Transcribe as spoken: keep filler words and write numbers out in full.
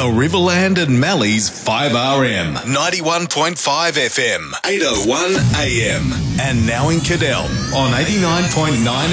Riverland and Mallee's five R M, ninety-one point five F M, eight oh one A M, and now in Cadell on eighty-nine point nine